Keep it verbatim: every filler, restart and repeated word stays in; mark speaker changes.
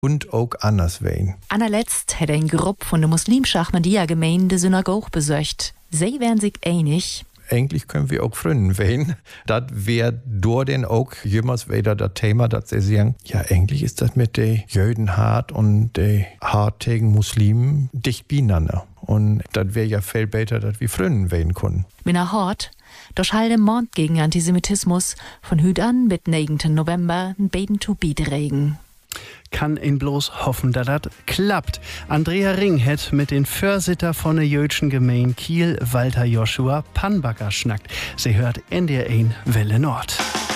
Speaker 1: und auch anders werden.
Speaker 2: Anerletzt hat ein Gruppe von der muslimischen Ahmadiyya-Gemeinde Synagoge besucht. Sie wären sich einig.
Speaker 1: Eigentlich können wir auch Freunde werden. Das wäre durch den auch jemals wieder das Thema, dass sie sagen, ja, eigentlich ist das mit den Jöden hart und den hartigen Muslimen dicht beieinander. Und das wäre ja viel besser, dass wir Freunde werden können.
Speaker 2: Wenn er hart, durch all dem Mord gegen Antisemitismus von Hüt an mit neunten November ein Beten to Regen.
Speaker 3: Kann ihn bloß hoffen, dass das klappt. Andrea Ring hat mit den Vorsitter von der jüdischen Gemeinde Kiel, Walter Joshua Pannbacker, schnackt. Sie hört N D R eins Welle Nord.